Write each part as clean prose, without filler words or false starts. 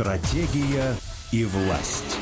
Стратегия и власть.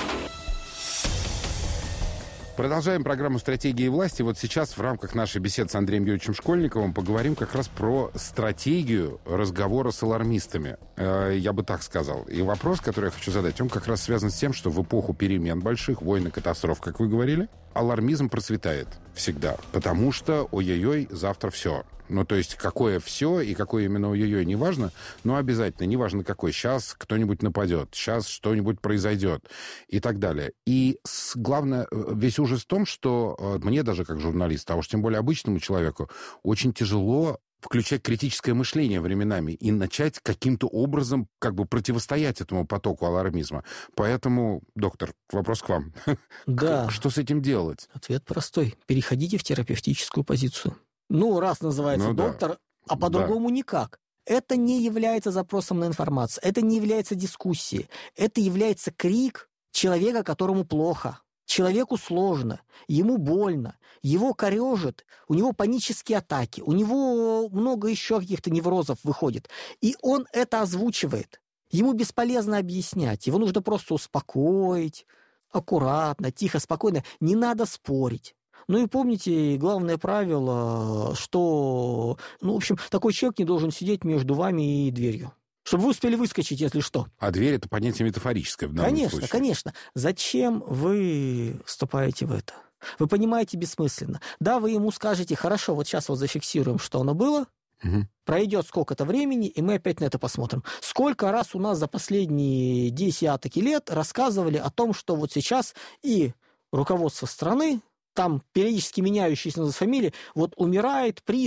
Продолжаем программу «Стратегии и власти». Вот сейчас в рамках нашей беседы с Андреем Юрьевичем Школьниковым поговорим как раз про стратегию разговора с алармистами. Я бы так сказал. И вопрос, который я хочу задать, он как раз связан с тем, что в эпоху перемен больших, войн и катастроф, как вы говорили, алармизм процветает всегда. Потому что, ой-ой-ой, завтра все. Ну, то есть, какое все и какое именно ой-ой-ой, неважно, но обязательно, неважно какой. Сейчас кто-нибудь нападет, сейчас что-нибудь произойдет и так далее. И главное, весь ужас в том, что мне даже как журналисту, а уж тем более обычному человеку, очень тяжело включать критическое мышление временами и начать каким-то образом как бы противостоять этому потоку алармизма. Поэтому, доктор, вопрос к вам. Да. Что с этим делать? Ответ простой. Переходите в терапевтическую позицию. Ну, раз называется доктор, да. А по-другому никак. Это не является запросом на информацию, это не является дискуссией, это является крик человека, которому плохо. Человеку сложно, ему больно, его корежит, у него панические атаки, у него много еще каких-то неврозов выходит. И он это озвучивает. Ему бесполезно объяснять, его нужно просто успокоить, аккуратно, тихо, спокойно, не надо спорить. Ну и помните главное правило, что, в общем, такой человек не должен сидеть между вами и дверью. Чтобы вы успели выскочить, если что. А дверь – это понятие метафорическое в данном случае. Конечно. Зачем вы вступаете в это? Вы понимаете бессмысленно. Да, вы ему скажете, хорошо, вот сейчас вот зафиксируем, что оно было, пройдет сколько-то времени, и мы опять на это посмотрим. Сколько раз у нас за последние десятки лет рассказывали о том, что вот сейчас и руководство страны, там периодически меняющиеся фамилии, вот умирает при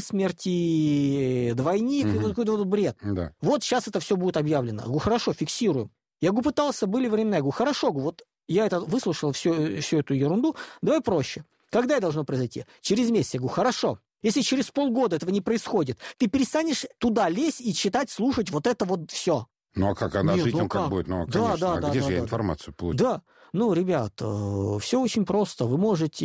смерти двойник, и вот какой-то вот бред. Да. Вот сейчас это все будет объявлено. Я говорю, хорошо, фиксируем. Я говорю, пытался, были времена. Я говорю, хорошо, вот я это выслушал, всю эту ерунду, давай проще. Когда это должно произойти? Через месяц. Я говорю, хорошо. Если через полгода этого не происходит, ты перестанешь туда лезть и читать, слушать вот это вот все. Ну, а как она жить, как будет? Ну, конечно, где же я информацию получу? Да, ребят, все очень просто. Вы можете...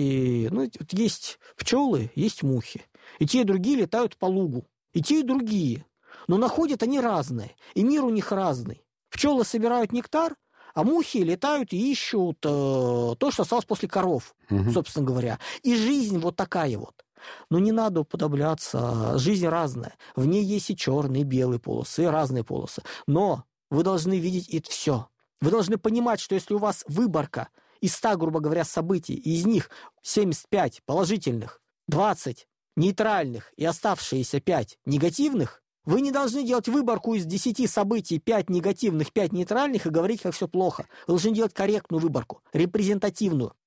есть пчелы, есть мухи. И те, и другие летают по лугу. И те, и другие. Но находят они разные. И мир у них разный. Пчелы собирают нектар, а мухи летают и ищут то, что осталось после коров, собственно говоря. И жизнь вот такая вот. Но не надо уподобляться. Жизнь разная. В ней есть и черные, и белые полосы, и разные полосы. Но вы должны видеть это все. Вы должны понимать, что если у вас выборка из 100, грубо говоря, событий, и из них 75 положительных, 20 нейтральных и оставшиеся 5 негативных, вы не должны делать выборку из 10 событий, 5 негативных, 5 нейтральных и говорить, как все плохо. Вы должны делать корректную выборку, репрезентативную.